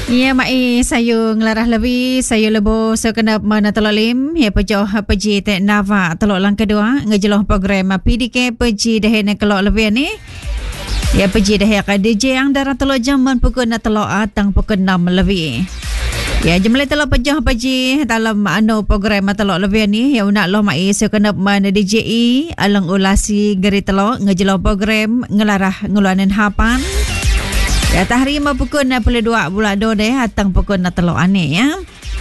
Ya, mai sayo ngelarah lebih, sayo lebo so kena mana telolim, ya pejoh peji tek nava telok lang kedua, ngejeloh program PDK peji deh kelok lebih ni. Ya peji deh ka DJ yang darah telok jaman pukul na telok atang pukul 6 lebih. Ya jemle telok pejoh peji dalam program telok lebih ni, ya unak lo mai so kena mana DJI alang ulasi geri telok ngejeloh program ngelarah nguluanin hapan. Ya tahri ma pukul 22 deh atang pukul na telok ane ya.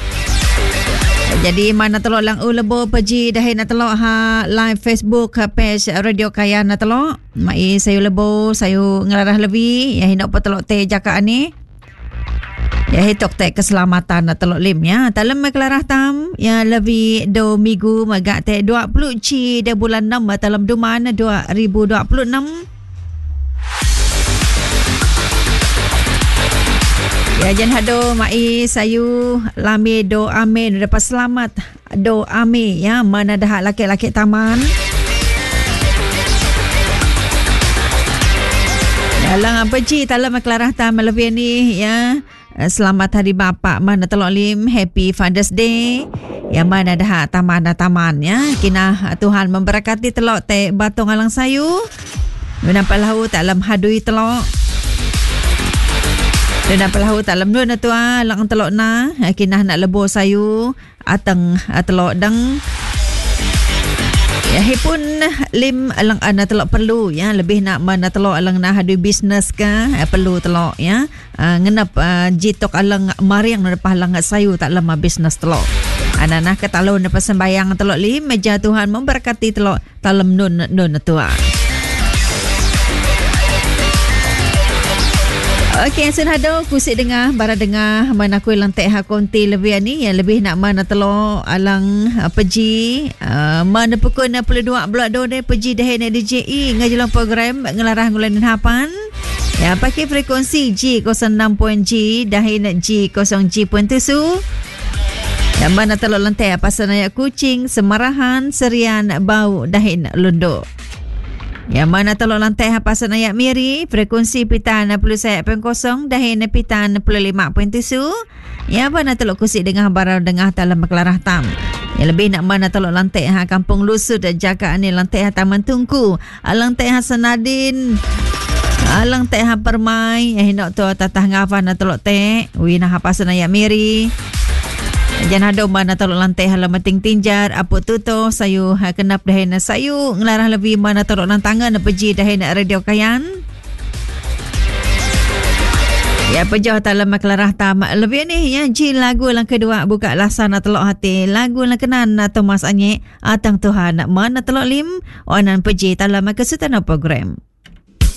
Jadi mana telok lang lebo peji dah na telok ha live Facebook ha page Radio Kaya na telok. Mai sayo lebo sayo ngelarah lebih ya hinok pa telok te jaka ane. Ya hitok te keselamatan na telok lim ya. Dalam kelarah tam ya lebih do minggu magak te 20 ci de bulan 6 dalam duman 2026. Ya jan hado mai sayu lami do ame dapat selamat do ame ya mana dah laki-laki taman. Dalam apa ji dalam kelarah tam lebih ni ya. Selamat hari bapa mana telok lim, happy Father's Day. Ya mana dah taman ya. Kina Tuhan memberkati telok te batong alang sayu. Menampak lahu dalam hadui telok. Dan apa lahu tak lem na tua lang telok na kinah nak lebo sayu atang telok dang ya hipun lim alang ana telok perlu ya lebih nak mana telok alang na hadu bisnes ka perlu telok ya ngenap jitok alang mariang na depan lang sayu tak lama bisnes telok ana nah ketalo na pasembayang telok lim meja Tuhan memberkati telok talem nun tua. Okey, senado kusik dengar bara dengar mana kuih lantek ha konti lebih ni yang lebih nak mana telok alang peji mana pukul 22 blok deh peji dah na DJI ngajelang program ngelarah ngulanin hapan ya pakai frekuensi G06.G dah na G0G.7 dan mana telok lantek pasal nayak kucing semarahan serian bau dahin lunduk. Yang mana telok lantai hapasan ayak miri frekuensi pitan 60.0 dahin pitan 65.7 ya mana telok kusik dengan barang dengah dalam kelarah tam yang lebih nak mana telok lantai ha kampung lusut dan jaga ni lantai ha taman tungku lantai ha senadin lantai ha permai hinok tu tatah ngafan na telok te wina hapasan ayak miri. Jangan ada mana telok lantai halam ting tinjar apa tu sayu kenap dah na sayu ngelarah lebih mana telok lantangan peji dah na Radio Kayan. Ya pejoh dalam kelarah tam lebih ni ya ji lagu lang kedua buka lasana telok hati lagu lang kenan Thomas Anye atang Tuhan mana telok lim onan peji dalam kesutan program.